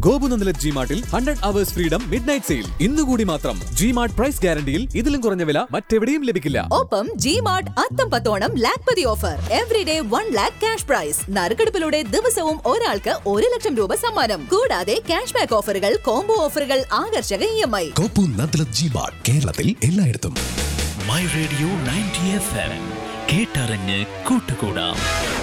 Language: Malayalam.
ഗോപുനന്ദലത് ജിമാർട്ടിൽ 100 hours ഫ്രീഡം മിഡ്നൈറ്റ് സെയിൽ ഇന്നുകൂടി മാത്രം. ജിമാർട്ട് പ്രൈസ് ഗ്യാരണ്ടിയിൽ ഇതിലും കുറഞ്ഞ വില മറ്റെവിടെയും ലഭിക്കില്ല. ഒപ്പം ജിമാർട്ട് അത്തം പത്തോണം lakhpati offer. Everyday 1 lakh cash prize. നറുക്കെടുപ്പിലൂടെ ദിവസവും ഒരാൾക്ക് 1 ലക്ഷം രൂപ സമ്മാനം. കൂടാതെ ക്യാഷ് ബാക്ക് ഓഫറുകൾ, കോംബോ ഓഫറുകൾ, ആകർഷക EMI. ഗോപുനന്ദലത് ജിമാർട്ട് കേരളത്തിൽ എല്ലായിടത്തും. മൈ റേഡിയോ 90 FM കേട്ടറിഞ്ഞ് കൂട്ടുകൂടാം.